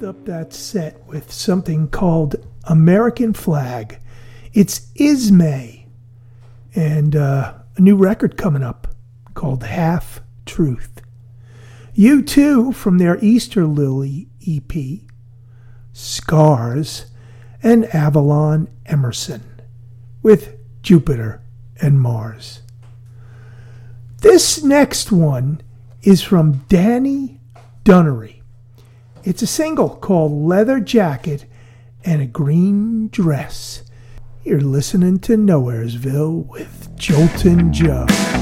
wrapped up that set with something called American Flag. It's Ismay, and a new record coming up called Half Truth. U2 from their Easter Lily EP, Scars, and Avalon Emerson with Jupiter and Mars. This next one is from Danny Dunnery. It's a single called Leather Jacket and a Green Dress. You're listening to Nowheresville with Joltin' Joe.